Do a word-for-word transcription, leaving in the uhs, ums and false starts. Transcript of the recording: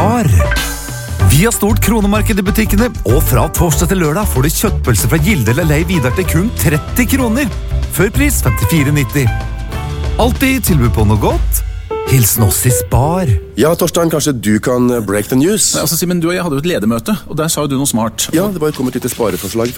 Spar. Vi har stort kronemarked i butikkene, og fra torsdag til lørdag får du kjøttpølse fra Gilde eller Lei Vidar til kun tretti kroner. Før pris femtifire nitti. Alltid tilbud på noe godt. Hilsen oss i Spar. Ja, Torstein, kanskje du kan break the news? Nei, altså, Simen, du og jeg hadde jo et ledermøte, og der sa jo du noe smart. Ja, det var jo kommet litt spareforslag